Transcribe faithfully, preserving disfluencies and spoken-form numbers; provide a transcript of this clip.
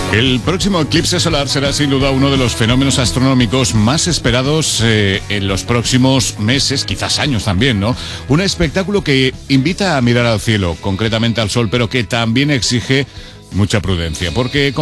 El próximo eclipse solar será sin duda uno de los fenómenos astronómicos más esperados eh, en los próximos meses, quizás años también, ¿no? Un espectáculo que invita a mirar al cielo, concretamente al sol, pero que también exige mucha prudencia, porque